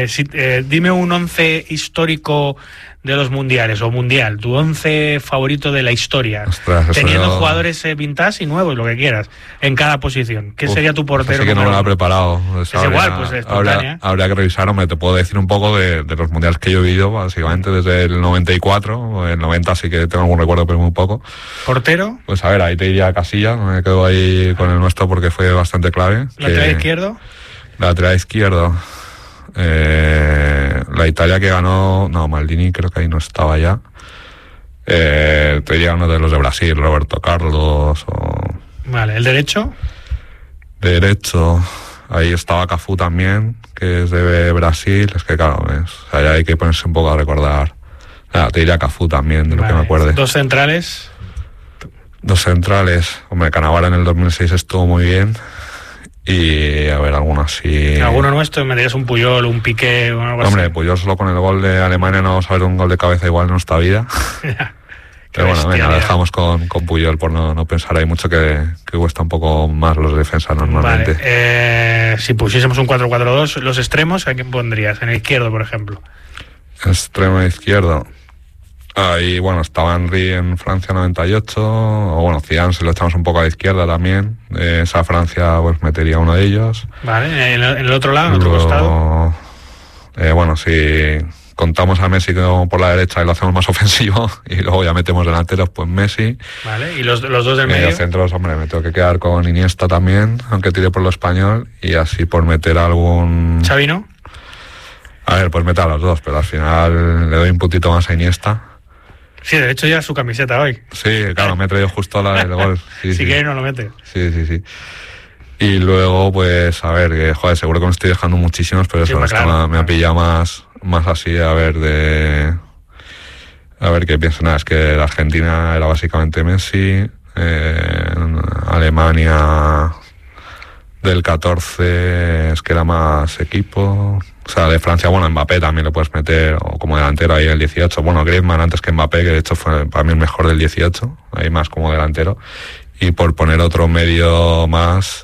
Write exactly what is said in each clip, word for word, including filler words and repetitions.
Si, eh, dime un once histórico de los mundiales, o mundial, tu once favorito de la historia. Ostras, teniendo yo... jugadores eh, vintage y nuevos, lo que quieras, en cada posición. ¿Qué Uf, sería tu portero? Así que no me lo he preparado. Es habría, igual, pues espontánea. Habría, habría que revisar, hombre, te puedo decir un poco de, de los mundiales que yo he vivido, básicamente desde el noventa y cuatro, el noventa sí que tengo algún recuerdo, pero muy poco. ¿Portero? Pues a ver, ahí te diría Casillas, me quedo ahí con el nuestro porque fue bastante clave. ¿Lateral que... izquierdo? Lateral izquierdo... Eh, la Italia que ganó, no, Maldini creo que ahí no estaba ya. Eh, te diría uno de los de Brasil, Roberto Carlos. O... Vale, ¿el derecho? Derecho, ahí estaba Cafú también, que es de Brasil. Es que claro, es, o sea, ya hay que ponerse un poco a recordar. Nada, te diría Cafú también, de lo vale. que me acuerde. ¿Dos centrales? Dos centrales, hombre, Cannavaro en el dos mil seis estuvo muy bien. Y a ver, alguno así. ¿Alguno nuestro? ¿Me dirías un Puyol, un Piqué o algo así? Hombre, Puyol solo con el gol de Alemania no vamos a ver un gol de cabeza igual en nuestra vida. Pero bueno, venga, lo dejamos con, con Puyol por no, no pensar ahí mucho que, que cuesta un poco más los defensas normalmente. Vale. Eh, si pusiésemos un cuatro cuatro dos, los extremos, ¿a quién pondrías? En el izquierdo, por ejemplo. Extremo izquierdo. Ahí, bueno, estaba Henry en Francia noventa y ocho, o bueno, Zidane se lo echamos un poco a la izquierda también. Eh, esa Francia, pues metería uno de ellos. Vale, en el, en el otro lado, en el otro Luego, costado. Eh, bueno, si contamos a Messi como por la derecha y lo hacemos más ofensivo, y luego ya metemos delanteros, pues Messi. Vale, y los, los dos del medio medio. Centros, hombre, me tengo que quedar con Iniesta también, aunque tire por lo español, y así por meter algún... ¿Xavi no? A ver, pues meter a los dos, pero al final le doy un puntito más a Iniesta. Sí, de hecho ya su camiseta hoy. Sí, claro, me he traído justo la del gol. Sí, si sí. quiere no lo mete. Sí, sí, sí. Y luego, pues, a ver, que, joder, seguro que me estoy dejando muchísimos, pero sí, eso pues, claro, me, me ha pillado más, más así, a ver, de... A ver qué pienso. Nada, es que la Argentina era básicamente Messi, eh, Alemania del catorce es que era más equipo... O sea, de Francia, bueno, Mbappé también lo puedes meter, o como delantero ahí el dieciocho. Bueno, Griezmann antes que Mbappé, que de hecho fue para mí el mejor del dieciocho, ahí más como delantero. Y por poner otro medio más,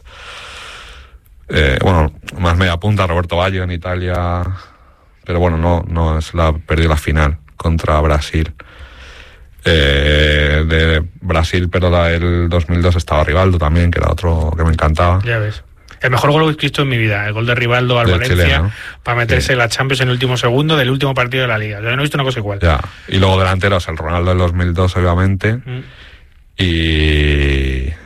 eh, bueno, más media punta, Roberto Baggio en Italia. Pero bueno, no, no, es la, perdió la final contra Brasil. Eh, de Brasil, pero la del dos mil dos estaba Rivaldo también, que era otro que me encantaba. Ya ves. El mejor gol que he visto en mi vida, el gol de Rivaldo al de Valencia, Chile, ¿no? para meterse en sí. la Champions en el último segundo del último partido de la Liga. Yo no he visto una cosa igual. Ya. Y luego delanteros, el Ronaldo del dos mil dos, obviamente. Mm. Y...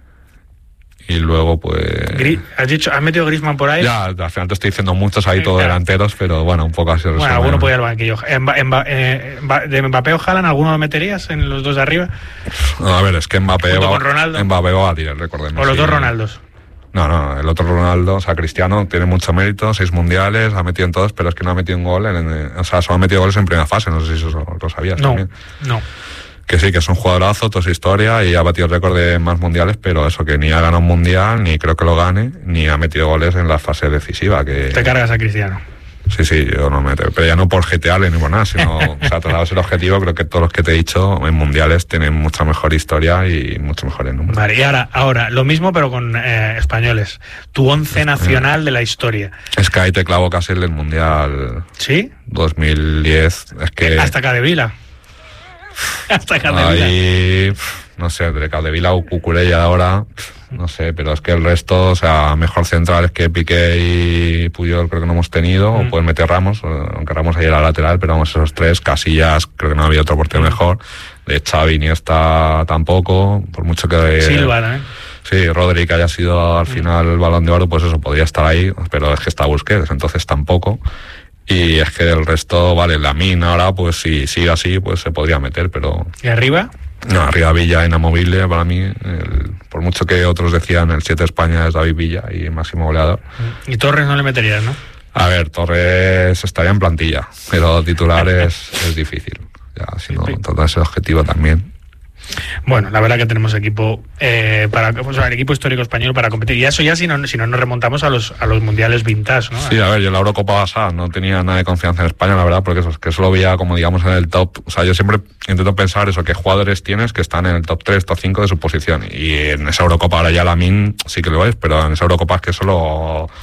Y luego, pues... Gri... ¿Has dicho, has metido Griezmann por ahí? Ya, al final te estoy diciendo muchos ahí, todos claro. delanteros, pero bueno, un poco así. Bueno, resumen. Alguno puede ir al banquillo. En, en, en, ¿De Mbappé o Haaland alguno lo meterías en los dos de arriba? No, a ver, es que Mbappé va, con Ronaldo. Mbappé va a tirar, recordemos. O los sí. dos Ronaldos. No, no, el otro Ronaldo, o sea, Cristiano tiene mucho mérito, seis mundiales, ha metido en todos, pero es que no ha metido un gol, en, en, o sea, solo ha metido goles en primera fase, no sé si eso lo sabías no, también. No, Que sí, que es un jugadorazo, toda su historia, y ha batido el récord de más mundiales, pero eso, que ni ha ganado un mundial, ni creo que lo gane, ni ha metido goles en la fase decisiva. Que... Te cargas a Cristiano. Sí, sí, yo no me... Pero ya no por jetearle ni por nada, sino... o sea, trasladados el objetivo, creo que todos los que te he dicho en mundiales tienen mucha mejor historia y mucho mejores números. Vale, y ahora, ahora lo mismo pero con eh, españoles. Tu once nacional de la historia. Es que ahí te clavo casi el del mundial... ¿Sí? dos mil diez, es que... Hasta Capdevila. Hasta Capdevila. Ahí... No sé, de Capdevila o Cucurella ahora... No sé, pero es que el resto, o sea, mejor centrales que Piqué y Puyol creo que no hemos tenido, mm. o pueden meter Ramos, aunque Ramos ahí era lateral, pero vamos, esos tres, Casillas, creo que no había otro portero mm. mejor, de Xavi ni está tampoco, por mucho que... Silva también. Sí, Rodri, que haya sido al final el Balón de Oro, pues eso, podría estar ahí, pero es que está Busquets, entonces tampoco. Y es que el resto, vale, Lamine ahora, pues si sigue así, pues se podría meter, pero... ¿Y arriba? No, arriba Villa inamovible para mí, el, por mucho que otros decían el siete de España es David Villa y máximo goleador. Y Torres no le meterías, ¿no? A ver, Torres estaría en plantilla, pero titular es, es difícil, ya, si no, todo ese objetivo también. Bueno, la verdad que tenemos equipo eh, para, o sea, el equipo histórico español para competir. Y eso ya si no, si no nos remontamos a los a los mundiales vintage, ¿no? Sí, a ver, yo en la Eurocopa pasada no tenía nada de confianza en España, la verdad, porque eso, que eso lo veía como digamos en el top. O sea, yo siempre intento pensar eso, qué jugadores tienes que están en el top tres, top cinco de su posición. Y en esa Eurocopa ahora ya Lamine sí que lo es, pero en esa Eurocopa es que solo...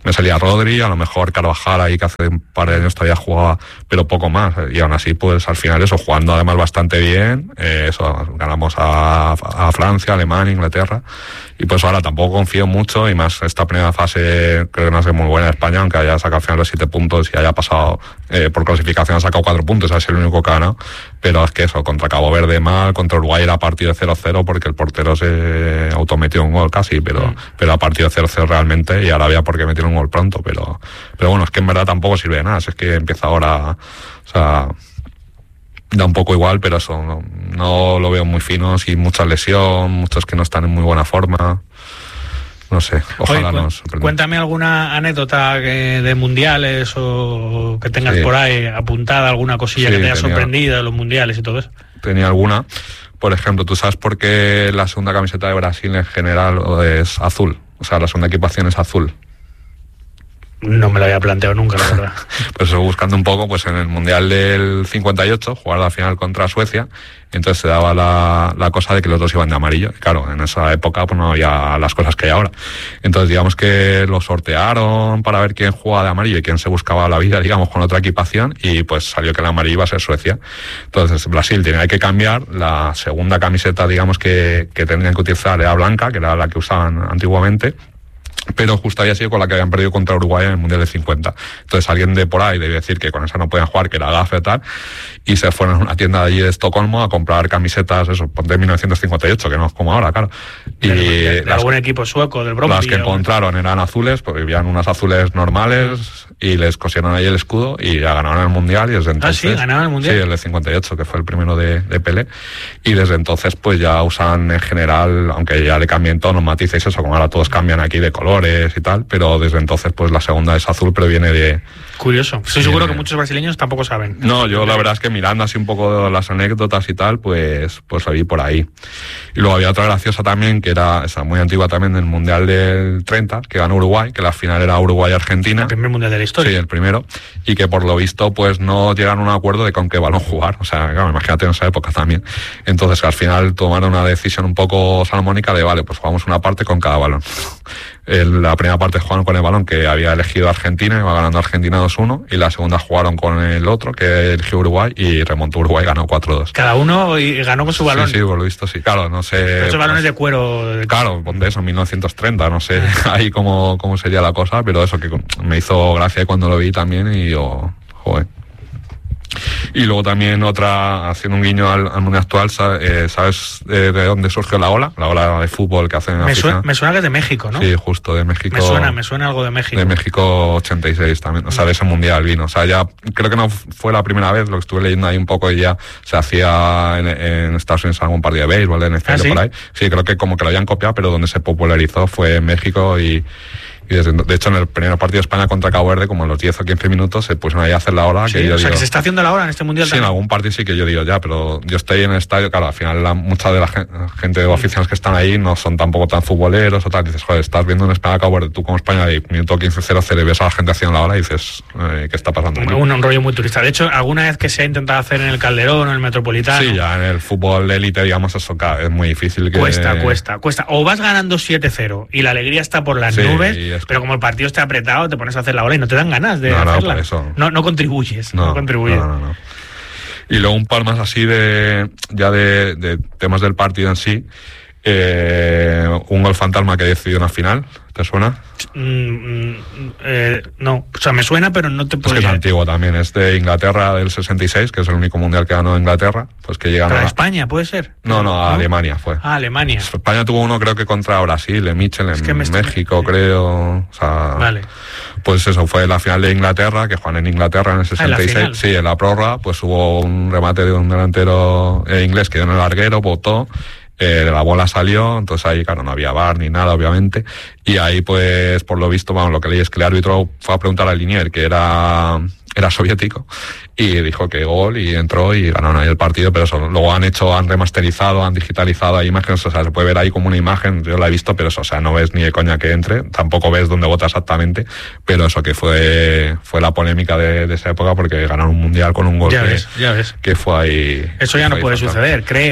me salía Rodri, a lo mejor Carvajal ahí que hace un par de años todavía jugaba, pero poco más, y aún así pues al final eso, jugando además bastante bien, eh, eso, ganamos a, a Francia, Alemania, Inglaterra, y pues ahora tampoco confío mucho, y más esta primera fase creo que no es muy buena en España, aunque haya sacado al final los siete puntos y haya pasado eh, por clasificación, ha sacado cuatro puntos, es el único que ha ganado, pero es que eso, contra Cabo Verde mal, contra Uruguay era partido de cero cero porque el portero se autometió un gol casi, pero, mm. pero a partido de cero cero realmente, y ahora había porque metieron un gol pronto, pero, pero bueno, es que en verdad tampoco sirve de nada, es que empieza ahora, o sea, da un poco igual, pero eso, no, no lo veo muy fino, y mucha lesión, muchos que no están en muy buena forma. No sé, ojalá Oye, nos sorprenda. Cuéntame alguna anécdota que, de mundiales o que tengas sí. por ahí apuntada, alguna cosilla sí, que te haya tenía, sorprendido de los mundiales y todo eso. Tenía alguna. Por ejemplo, ¿tú sabes por qué la segunda camiseta de Brasil en general es azul? O sea, la segunda equipación es azul. No me lo había planteado nunca, la verdad. Pues buscando un poco, pues en el Mundial del cincuenta y ocho, jugar la final contra Suecia, entonces se daba la, la cosa de que los dos iban de amarillo. Y claro, en esa época pues no había las cosas que hay ahora. Entonces digamos que lo sortearon para ver quién jugaba de amarillo y quién se buscaba la vida, digamos, con otra equipación, y pues salió que el amarillo iba a ser Suecia. Entonces Brasil tenía que cambiar, la segunda camiseta, digamos, que, que tendrían que utilizar era blanca, que era la que usaban antiguamente, pero justo había sido con la que habían perdido contra Uruguay en el Mundial de cincuenta. Entonces alguien de por ahí debía decir que con esa no podían jugar, que era gafe y tal, y se fueron a una tienda de allí de Estocolmo a comprar camisetas, eso, de mil novecientos cincuenta y ocho, que no es como ahora, claro. Y de, de, de las, algún equipo sueco, del Bromby. Las que encontraron eran azules, porque habían unas azules normales, y les cosieron ahí el escudo, y ya ganaron el Mundial, y desde entonces... Ah, sí, ganaron el Mundial. Sí, el de cincuenta y ocho, que fue el primero de, de Pelé, y desde entonces pues ya usan en general, aunque ya le cambien tonos, matices, eso, como ahora todos cambian aquí de colores y tal, pero desde entonces pues la segunda es azul, pero viene de... Curioso. Estoy seguro que muchos brasileños tampoco saben. No, yo la verdad es que mirando así un poco las anécdotas y tal, pues pues lo vi por ahí. Y luego había otra graciosa también, que era esa muy antigua también, del Mundial del treinta, que ganó Uruguay, que la final era Uruguay-Argentina. El primer Mundial de la historia. Sí, el primero. Y que por lo visto pues no llegaron a un acuerdo de con qué balón jugar. O sea, claro, imagínate en esa época también. Entonces al final tomaron una decisión un poco salomónica de, vale, pues jugamos una parte con cada balón. El, la primera parte jugaron con el balón que había elegido Argentina, iba ganando Argentina dos uno, y la segunda jugaron con el otro que eligió Uruguay, y remontó Uruguay, ganó cuatro dos. Cada uno y ganó con su balón. Sí, sí, por lo visto sí. Claro, no sé... Esos pues, balones de cuero... De... Claro, de eso, mil novecientos treinta, no sé ahí cómo, cómo sería la cosa, pero eso que me hizo gracia cuando lo vi también, y yo, joder. Y luego también otra, haciendo un guiño al, al mundo actual, ¿sabes, ¿sabes de, de dónde surgió la ola? La ola de fútbol que hacen en me, suena, me suena que es de México, ¿no? Sí, justo, de México. Me suena, me suena algo de México. De México ochenta y seis también, o sea, de ese mundial vino. O sea, ya creo que no fue la primera vez, lo que estuve leyendo ahí un poco, y ya se hacía en, en Estados Unidos algún partido de béisbol, en N F L, ¿Ah, sí? por ahí. Sí, creo que como que lo habían copiado, pero donde se popularizó fue en México, y... Y desde, de hecho, en el primer partido de España contra Cabo Verde, como en los diez o quince minutos, se pusieron ahí a hacer la hora. Sí, que yo o sea, digo, que se está haciendo la hora en este mundial. Sí, también. en algún partido sí que yo digo ya, pero yo estoy en el estadio, claro, al final la, mucha de la gente o aficionados que están ahí no son tampoco tan futboleros o tal. Dices, joder, estás viendo en España Cabo Verde, tú como España, de minuto quince cero cero, y ves a la gente haciendo la hora y dices, eh, ¿qué está pasando? Un, un, un rollo muy turista. De hecho, alguna vez que se ha intentado hacer en el Calderón o en el Metropolitano. Sí, ya en el fútbol de élite, digamos, eso es muy difícil. Que... Cuesta, cuesta, cuesta. O vas ganando siete cero y la alegría está por las sí, nubes, es... pero como el partido está apretado, te pones a hacer la hora y no te dan ganas de no, hacerla. No, por eso. No, no contribuyes. No, no contribuyes. No, no, no. Y luego un par más así de ya de, de temas del partido en sí. Eh, un gol fantasma que decidió una final, ¿te suena? Mm, eh, no, o sea, me suena, pero no te puedo. Es que es antiguo también, es de Inglaterra del sesenta y seis, que es el único mundial que ganó Inglaterra, pues que llegaron ¿Para a España puede ser? No, no, a ¿no? Alemania fue. Ah, Alemania. España tuvo uno creo que contra Brasil, en Mitchell, en es que México, estoy... creo. O sea, vale. Pues eso, fue la final de Inglaterra, que juegan en Inglaterra en el sesenta y seis. Ah, sí, en la prórroga, pues hubo un remate de un delantero eh, inglés que dio en el larguero, botó. Eh, la bola salió, entonces ahí, claro, no había V A R ni nada, obviamente, y ahí, pues, por lo visto, vamos, lo que leí es que el árbitro fue a preguntar al Linier, que era, era soviético, y dijo que gol, y entró, y ganaron ahí el partido, pero eso, luego han hecho, han remasterizado, han digitalizado ahí imágenes, o sea, se puede ver ahí como una imagen, yo la he visto, pero eso, o sea, no ves ni de coña que entre, tampoco ves dónde vota exactamente, pero eso que fue, fue la polémica de, de esa época, porque ganaron un mundial con un gol ya que, ves, ya ves. que fue ahí. Eso ya no puede fatal. suceder, creo.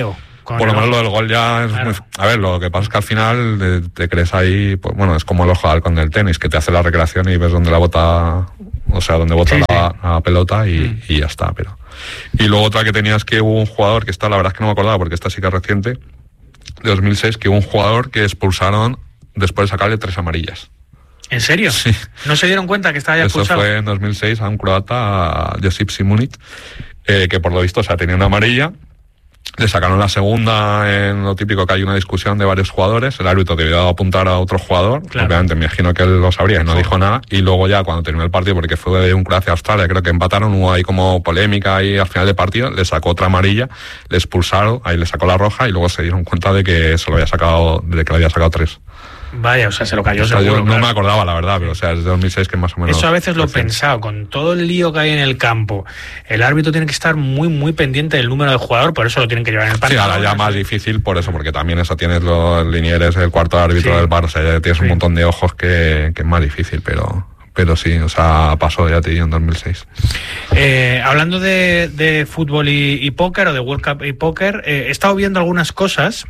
Con Por lo menos ojo. lo del gol ya es Claro. muy... A ver, lo que pasa es que al final te, te crees ahí... Pues, bueno, es como el ojo de halcón del tenis, que te hace la recreación y ves dónde la bota... O sea, dónde bota Sí, la, sí. la pelota y, Mm. y ya está, pero... Y luego otra que tenías que hubo un jugador, que esta la verdad es que no me acordaba porque esta sí que es reciente, de dos mil seis, que hubo un jugador que expulsaron después de sacarle tres amarillas. ¿En serio? Sí. ¿No se dieron cuenta que estaba ya Eso expulsado? fue en dos mil seis a un croata, a Josip Simunic, eh, que por lo visto, o sea, tenía una amarilla. Le sacaron la segunda en lo típico que hay una discusión de varios jugadores. El árbitro debió apuntar a otro jugador. Claro. Obviamente me imagino que él lo sabría y no Sí. dijo nada. Y luego ya cuando terminó el partido, porque fue de un Croacia-Australia, creo que empataron, hubo ahí como polémica y al final del partido le sacó otra amarilla, le expulsaron, ahí le sacó la roja y luego se dieron cuenta de que se lo había sacado, de que le había sacado tres. Vaya, o sea, se lo cayó O sea, seguro. yo no claro. me acordaba, la verdad, pero o sea, es de dos mil seis que más o menos... Eso a veces lo he reciente. pensado, con todo el lío que hay en el campo, el árbitro tiene que estar muy, muy pendiente del número de jugador, por eso lo tienen que llevar en el Sí, pantalón. ahora ya más difícil por eso, porque también eso tienes los linieres, el cuarto árbitro Sí. del bar, o sea, ya tienes Sí. un montón de ojos que, que es más difícil, pero pero sí, o sea, pasó ya te digo en dos mil seis. Eh, hablando de, de fútbol y, y póker, o de World Cup y póker, eh, he estado viendo algunas cosas.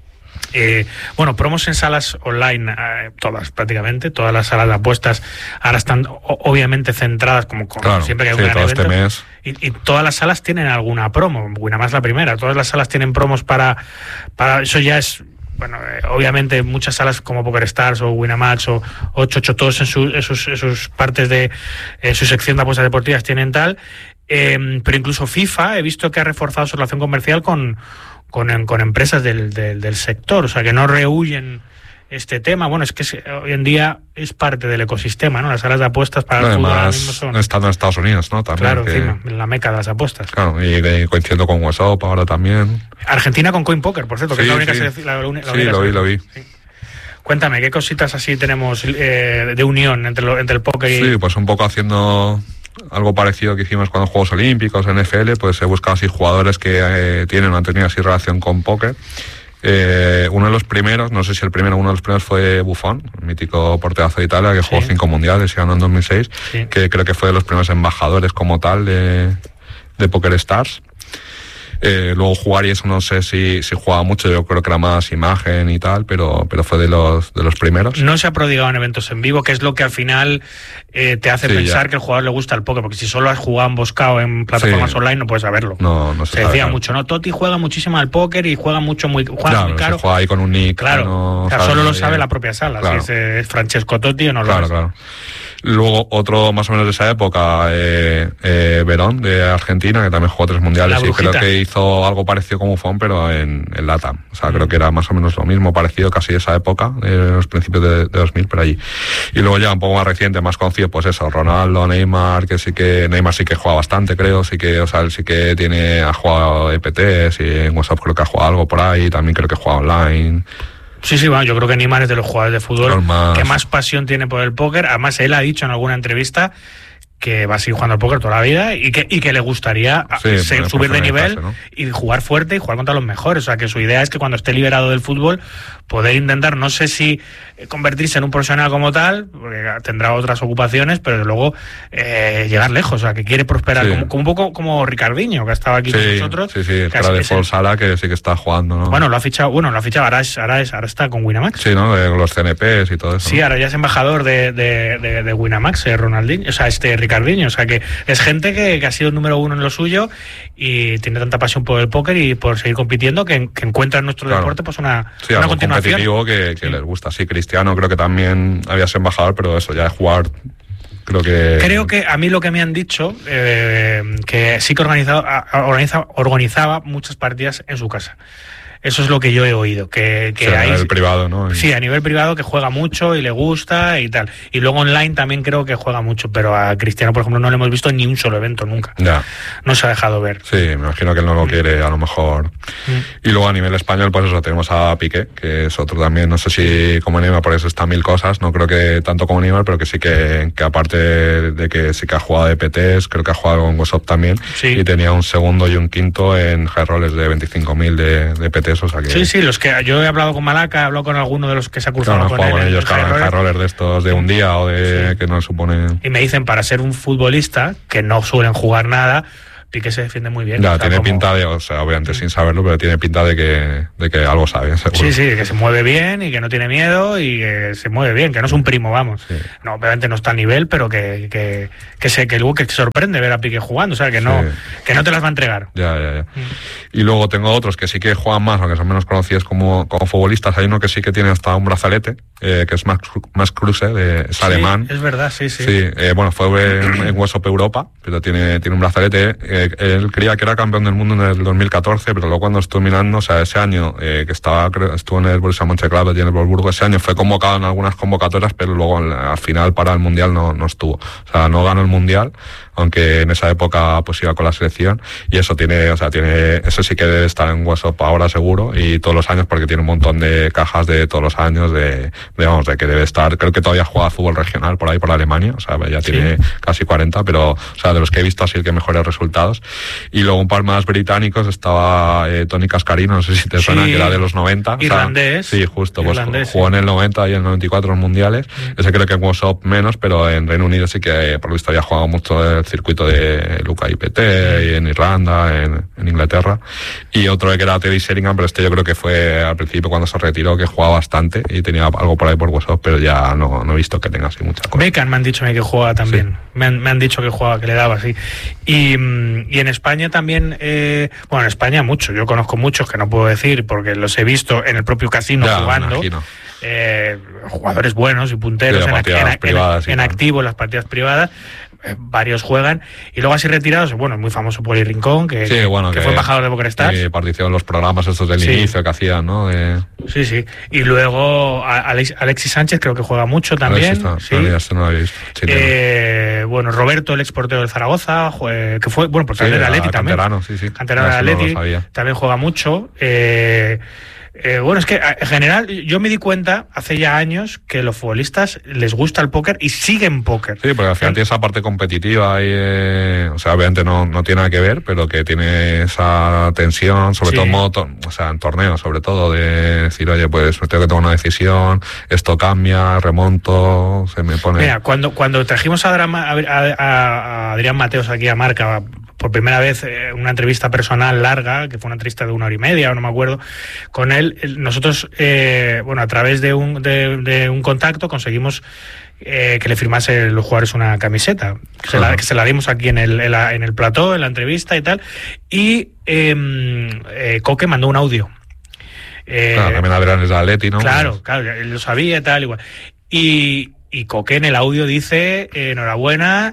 Eh, bueno, promos en salas online, eh, todas prácticamente, todas las salas de apuestas ahora están o- obviamente centradas, como, como Claro, siempre que hay sí, un gran todo este evento. mes. Y, y todas las salas tienen alguna promo, Winamax la primera, todas las salas tienen promos para, para eso ya es, bueno, eh, obviamente muchas salas como PokerStars o Winamax o ocho ocho, todos en, su, en, sus, en sus partes de eh, su sección de apuestas deportivas tienen tal, eh, pero incluso FIFA he visto que ha reforzado su relación comercial con, con, con empresas del, del, del sector, o sea que no rehuyen este tema. Bueno, es que se, hoy en día es parte del ecosistema, ¿no? Las salas de apuestas para el fútbol ahora mismo Además, son... estando en Estados Unidos, ¿no? También, Claro, que- encima, en la meca de las apuestas. Claro, y de, coincidiendo con WhatsApp ahora también. Argentina con Coin Poker, por cierto, que Sí, es la única sí. selección- la, la única Sí, lo vi, selección. lo vi. Sí. Cuéntame, ¿qué cositas así tenemos eh, de unión entre, lo, entre el póker y...? Sí, pues un poco haciendo algo parecido que hicimos con los Juegos Olímpicos, N F L, pues he buscado así jugadores que eh, tienen o han tenido así relación con póker. Eh, uno de los primeros, no sé si el primero, uno de los primeros fue Buffon, el mítico porterazo de Italia, que Sí. jugó cinco mundiales y ganó en dos mil seis, Sí. que creo que fue de los primeros embajadores como tal de, de PokerStars. Eh, luego jugar y eso no sé si, si jugaba mucho, yo creo que era más imagen y tal, pero, pero fue de los, de los primeros. No se ha prodigado en eventos en vivo, que es lo que al final eh, te hace Sí, pensar ya. que el jugador le gusta el póker, porque si solo has jugado emboscado en plataformas Sí. online no puedes saberlo. No, no se Se sabe, decía claro. mucho, ¿no? Totti juega muchísimo al póker y juega mucho, muy, juega Claro, muy se caro. juega ahí con un nick. Claro, no o sea, sabe solo lo nadie. sabe la propia sala. Claro. Si es, eh, es Francesco Totti o no lo Claro, es. claro. Luego otro más o menos de esa época, eh, eh, Verón, de Argentina, que también jugó tres mundiales La y creo brujita. que hizo algo parecido como Buffon, pero en, en LATAM. O sea, Mm. creo que era más o menos lo mismo, parecido casi de esa época, de los principios de, de dos mil, por allí. Y luego ya un poco más reciente, más conocido, pues eso, Ronaldo, Neymar, que sí que, Neymar sí que juega bastante, creo, sí que, o sea, él sí que tiene, ha jugado E P Ts y en WhatsApp creo que ha jugado algo por ahí, también creo que juega online. Sí, sí, bueno, yo creo que Neymar es de los jugadores de fútbol Los más- que más pasión tiene por el póker. Además, él ha dicho en alguna entrevista que va a seguir jugando al póker toda la vida y que, y que le gustaría Sí, se- por subir de nivel profesionalizarse, y jugar fuerte y jugar contra los mejores. O sea, que su idea es que cuando esté liberado del fútbol poder intentar, no sé si eh, convertirse en un profesional como tal, porque tendrá otras ocupaciones, pero desde luego eh, llegar lejos. O sea, que quiere prosperar, Sí. como, como un poco como Ricardinho, que ha estado aquí con Sí, nosotros. sí, sí, que fuera es- de es el- Paul Sala, que sí que está jugando, ¿no? Bueno, lo ha fichado, bueno, lo ha fichado, ahora, es, ahora, es, ahora está con Winamax. Sí, ¿no? De los C N Ps y todo eso. Sí, ¿no? ahora ya es embajador de, de, de, de Winamax, eh, Ronaldinho, o sea, este Ricardinho, o sea que es gente que, que ha sido el número uno en lo suyo y tiene tanta pasión por el póker y por seguir compitiendo que, que encuentra en nuestro Claro. deporte pues una, Sí, una algo continuación. competitivo que, que Sí. les gusta. Sí, Cristiano creo que también había sido embajador, pero eso, ya de jugar, creo que... Creo que a mí lo que me han dicho, eh, que sí que organizado, a- a- organiza, organizaba muchas partidas en su casa. Eso es lo que yo he oído, que, que Sí, a ahí... nivel privado, ¿no? Y- Sí, a nivel privado que juega mucho y le gusta y tal. Y luego online también creo que juega mucho, pero a Cristiano, por ejemplo, no le hemos visto ni un solo evento nunca. Ya, No se ha dejado ver. sí, me imagino que él no lo quiere, a lo mejor. Y luego a nivel español, pues eso, tenemos a Piqué, que es otro también, no sé si como Neymar, por eso está mil cosas, no creo que tanto como Neymar, pero que sí que, que aparte de que sí que ha jugado de P Ts, creo que ha jugado con WhatsApp también, Sí. y tenía un segundo y un quinto en high rollers de veinticinco mil de, de P Ts, o sea que... Sí, sí, los que yo he hablado con Malaca, he hablado con alguno de los que se ha cruzado Claro, no he con jugado él con en ellos, el claro, en high high roller. rollers de estos de un día o de Sí. que no supone... Y me dicen, para ser un futbolista, que no suelen jugar nada, Piqué se defiende muy bien. Ya, o sea, tiene como... pinta de, o sea, obviamente sin saberlo, pero tiene pinta de que, de que algo sabe, seguro. Sí, sí, que se mueve bien y que no tiene miedo y que se mueve bien, que no es un primo, vamos. Sí. No, obviamente no está al nivel, pero que, que, que, se, que luego que sorprende ver a Piqué jugando, o sea, que no, sí. que no te las va a entregar. Ya, ya, ya. Mm. Y luego tengo otros que sí que juegan más, aunque son menos conocidos como, como futbolistas. Hay uno que sí que tiene hasta un brazalete, eh, que es Max, Max Kruse, de, es sí, alemán. Es verdad, sí, sí. Sí, eh, bueno, fue en, en West Europa, pero tiene, tiene un brazalete. Eh, él creía que era campeón del mundo en el dos mil catorce, pero luego cuando estuvo mirando, o sea, ese año eh, que estaba estuvo en el Borussia Mönchengladbach y en el Wolfsburgo, ese año fue convocado en algunas convocatorias, pero luego al final para el Mundial no, no estuvo. O sea, no ganó el Mundial, aunque en esa época pues iba con la selección, y eso tiene, o sea, tiene, eso sí que debe estar en WhatsApp ahora seguro, y todos los años, porque tiene un montón de cajas de todos los años, de, de vamos, de que debe estar, creo que todavía juega fútbol regional por ahí, por Alemania, o sea, ya tiene sí. casi cuarenta, pero, o sea, de los que he visto así el que mejores resultados. Y luego un par más británicos, estaba eh, Tony Cascarino, no sé si te suena, sí. que era de los noventa. Irlandés. O sea, sí, justo, Irlandés, pues jugó sí. en el noventa y en el noventa y cuatro en mundiales, mm. ese creo que en WhatsApp menos, pero en Reino Unido sí que, por lo visto, había jugado mucho el circuito de Luca I P T, y en Irlanda, en, en Inglaterra, y otro que era Teddy Sheringham, pero este yo creo que fue al principio cuando se retiró, que jugaba bastante y tenía algo por ahí por WhatsApp, pero ya no, no he visto que tenga así mucha cosa. Beckham me han dicho que juega también, sí. me, han, me han dicho que jugaba, que le daba así. Y, y en España también, eh, bueno, en España mucho, yo conozco muchos que no puedo decir porque los he visto en el propio casino ya, jugando. Eh, jugadores buenos y punteros sí, en, en, privadas, en, en activo en las partidas privadas. Eh, varios juegan y luego así retirados, bueno, es muy famoso Poli Rincón, que, sí, bueno, que, que fue embajador de PokerStars, que participó en los programas estos del sí. inicio que hacían, ¿no? Eh... Sí, sí. Y luego Alex, Alexis Sánchez creo que juega mucho también. Alexis, sí. no, este no lo había visto. Eh, bueno, Roberto, el ex portero del Zaragoza, que fue, bueno, por sí, del Atleti también. Canterano, sí, sí. Canterano del Atleti, no también juega mucho. Eh, Eh, bueno, es que en general yo me di cuenta hace ya años que a los futbolistas les gusta el póker y siguen póker. Sí, porque al final tiene esa parte competitiva y, eh, o sea, obviamente no, no tiene nada que ver, pero que tiene esa tensión, sobre sí. todo en modo, o sea, en torneos, sobre todo, de decir, oye, pues tengo que tomar una decisión, esto cambia, remonto, se me pone... Mira, cuando, cuando trajimos a, Drama, a, a, a Adrián Mateos aquí a Marca, por primera vez eh, una entrevista personal larga, que fue una entrevista de una hora y media, no me acuerdo, con él, nosotros, eh, bueno, a través de un, de, de un contacto conseguimos eh, que le firmase los jugadores una camiseta, que se, la, que se la dimos aquí en el, en, la, en el plató, en la entrevista y tal, y eh, eh, Coque mandó un audio. Eh, claro, también Adrián es de Atleti, ¿no? Claro, claro, él lo sabía y tal, igual. Y, y Coque en el audio dice, eh, enhorabuena,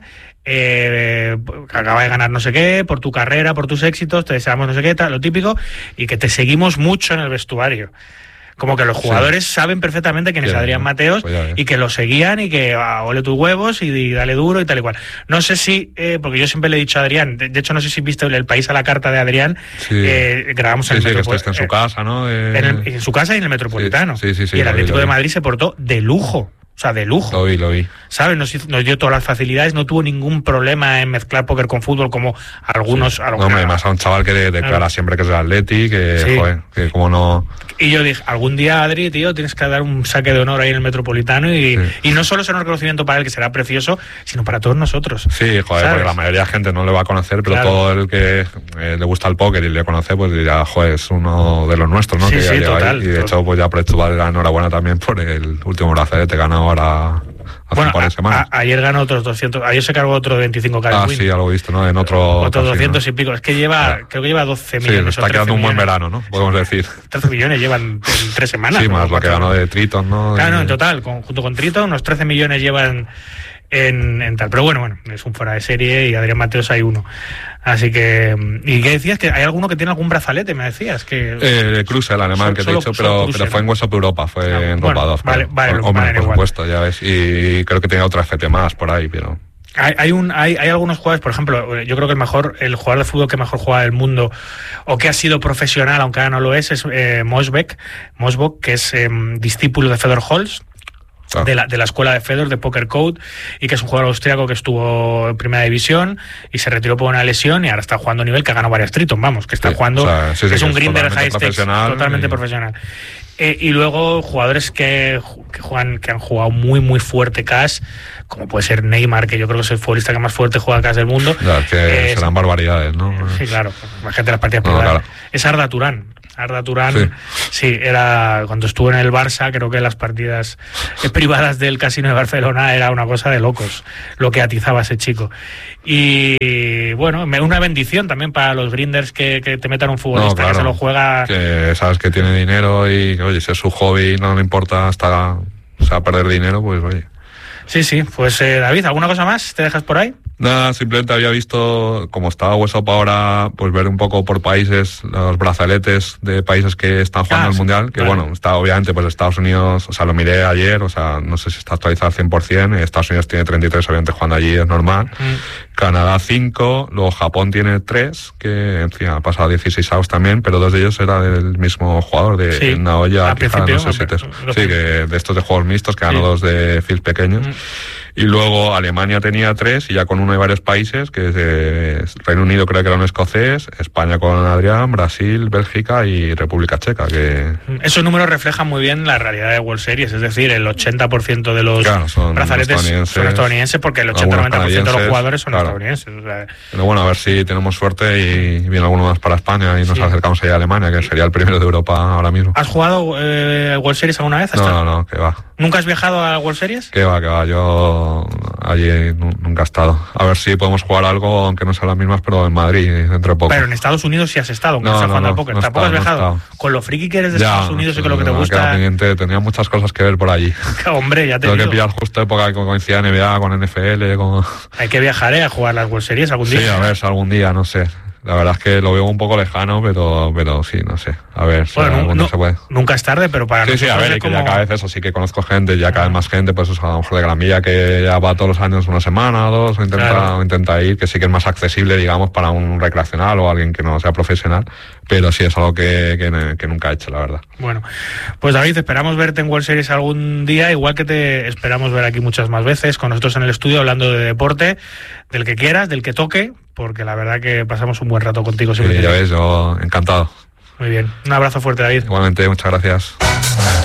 Eh, que acaba de ganar no sé qué, por tu carrera, por tus éxitos, te deseamos no sé qué, tal, lo típico, y que te seguimos mucho en el vestuario. Como que los jugadores sí. saben perfectamente quién es sí, Adrián Mateos pues y que lo seguían y que ah, ole tus huevos y, y dale duro y tal y cual. No sé si, eh, porque yo siempre le he dicho a Adrián, de, de hecho no sé si viste el País a la carta de Adrián, sí. eh, grabamos sí, en el sí, Metropolitano. Que está en su casa, ¿no? Eh... En, el, en su casa y en el Metropolitano. Sí, sí, sí, y el Atlético vi, de Madrid se portó de lujo. O sea, de lujo. Lo vi, lo vi. ¿Sabes? Nos, nos dio todas las facilidades, no tuvo ningún problema en mezclar póker con fútbol como algunos... Sí. algunos no, además a un chaval que declara claro. siempre que es el Atleti, que, sí. joder, que como no... Y yo dije, algún día, Adri, tío, tienes que dar un saque de honor ahí en el Metropolitano y, sí. y no solo será un reconocimiento para él, que será precioso, sino para todos nosotros. Sí, joder, ¿sabes? Porque la mayoría de gente no le va a conocer, pero claro. todo el que eh, le gusta el póker y le conoce, pues dirá, joder, es uno de los nuestros, ¿no? Sí, que sí, ya total. Ahí. Y de total. hecho, pues ya aprovecho para dar enhorabuena también por el último brazalete ganado ahora... Hace bueno, un par de semanas. A, a, ayer ganó otros doscientos, ayer se cargó otro veinticinco K. Ah, sí, algo he visto, ¿no? En otro... Otros doscientos ¿no? y pico, es que lleva, ah. creo que lleva doce millones. Sí, está quedando un buen verano, ¿no? Podemos decir. trece millones llevan en tres semanas. Sí, más lo que ganó de Triton, ¿no? Claro, no, en total, con, junto con Triton, unos trece millones llevan en, en tal. Pero bueno, bueno, es un fuera de serie y Adrián Mateos hay uno. Así que... ¿Y qué decías? ¿Que hay alguno que tiene algún brazalete? Me decías que... Eh, Kruse, el alemán, que te he dicho, pero, Kruse, pero fue en West Europa, fue ah, en bueno, Europa dos. Vale, vale, Hombre, vale, por igual. supuesto, ya ves. Y creo que tenía otra F T más por ahí, pero... Hay, hay, un, hay, hay algunos jugadores, por ejemplo, yo creo que el mejor, el jugador de fútbol que mejor juega del mundo, o que ha sido profesional, aunque ahora no lo es, es eh, Mosbeck, Mosbeck, que es eh, discípulo de Fedor Holz. Ah. De, la, de la escuela de Fedor, de Poker Code, y que es un jugador austriaco que estuvo en primera división y se retiró por una lesión y ahora está jugando a nivel que ha ganado varias Triton, vamos, que está sí, jugando, o sea, sí, sí, es un Grinder High Stakes, totalmente y... profesional. Eh, y luego jugadores que, que juegan, que han jugado muy muy fuerte cash, como puede ser Neymar, que yo creo que es el futbolista que más fuerte juega cash del mundo. Claro, que eh, serán es, barbaridades, ¿no? Sí, claro, imagínate las partidas privadas. No, claro. Es Arda Turán. Arda Turán, sí. sí, era cuando estuvo en el Barça, creo que las partidas privadas del Casino de Barcelona era una cosa de locos, lo que atizaba ese chico. Y bueno, una bendición también para los grinders que, que te metan un futbolista no, claro, que se lo juega. Que sabes que tiene dinero y, oye, si es su hobby, no le importa hasta, o sea, perder dinero, pues oye. Sí, sí, pues eh, David, ¿alguna cosa más te dejas por ahí? Nada, simplemente había visto, como estaba WhatsApp ahora, pues ver un poco por países los brazaletes de países que están jugando ah, al Mundial, que vale. Bueno, está obviamente pues Estados Unidos, o sea, lo miré ayer, o sea, no sé si está actualizado al cien por ciento, Estados Unidos tiene treinta y tres, obviamente jugando allí es normal, mm. Canadá cinco, luego Japón tiene tres, que en fin, ha pasado dieciséis avos también, pero dos de ellos era del mismo jugador, de sí, Naoya, Quijada, no sé si te... Sí, que de estos de juegos mixtos, que ganó sí. dos de fields pequeños. Mm. Y luego Alemania tenía tres, y ya con uno de varios países, que es eh, Reino Unido creo que era un escocés, España con Adrián, Brasil, Bélgica y República Checa. Que esos números reflejan muy bien la realidad de World Series, es decir, el ochenta por ciento de los claro, son brazaletes estadounidenses, son estadounidenses, porque el ochenta noventa por ciento de los jugadores son claro. estadounidenses. O sea, pero bueno, a ver si tenemos suerte y viene alguno más para España y nos sí. acercamos ahí a Alemania, que sería el primero de Europa ahora mismo. ¿Has jugado eh, World Series alguna vez? No, no, no, que va. ¿Nunca has viajado a World Series? Que va, que va, yo allí nunca he estado. A ver si podemos jugar algo, aunque no sean las mismas, pero en Madrid, dentro de poco. Pero en Estados Unidos sí has estado, aunque no, estás no, jugando no, al póker. No ¿Tampoco estado, has viajado? No con lo friki que eres de ya, Estados Unidos y con lo que te me gusta. Pendiente, tenía muchas cosas que ver por allí. Hombre, ya te Tengo digo. que pillar justo época que coincida N B A con N F L. Con... Hay que viajar ¿eh? a jugar las World Series algún día. Sí, a ver si algún día, no sé. La verdad es que lo veo un poco lejano, pero pero sí, no sé. A ver si bueno, no, no, se puede. Nunca es tarde, pero para sí, nosotros sí, a ver, es y que como... ya cada vez eso sí que conozco gente, ya cada vez más gente, pues eso, a lo mejor de Granvilla que ya va todos los años una semana o dos, o intenta, claro. o intenta ir, que sí que es más accesible, digamos, para un recreacional o alguien que no sea profesional, pero sí es algo que, que, que nunca he hecho, la verdad. Bueno, pues David, esperamos verte en World Series algún día, igual que te esperamos ver aquí muchas más veces, con nosotros en el estudio, hablando de deporte, del que quieras, del que toque, porque la verdad que pasamos un buen rato contigo. Sí, ya ves, yo encantado. Muy bien, un abrazo fuerte, David. Igualmente, muchas gracias.